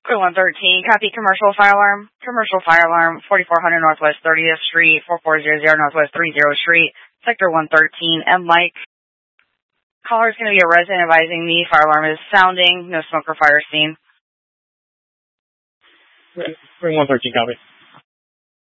Crew 113, copy commercial fire alarm. Commercial fire alarm, 4400 Northwest 30th Street, 4400 Northwest 30th Street, Sector 113, and Mike. Caller is going to be a resident advising me. Fire alarm is sounding. No smoke or fire seen. Crew 113, copy.